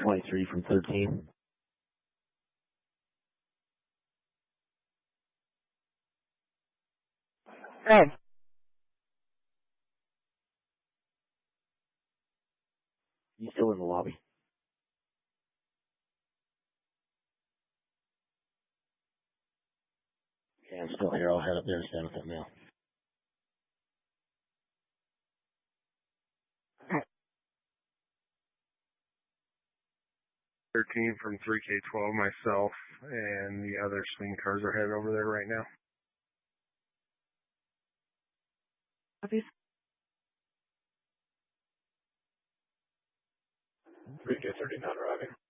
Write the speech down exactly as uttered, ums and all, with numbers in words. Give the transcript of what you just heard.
twenty-three from thirteen. Hey. You still in the lobby? Yeah, I'm still here. I'll head up there and stand with that mail. thirteen from three K twelve, myself, and the other swing cars are headed over there right now. three K thirty not arriving.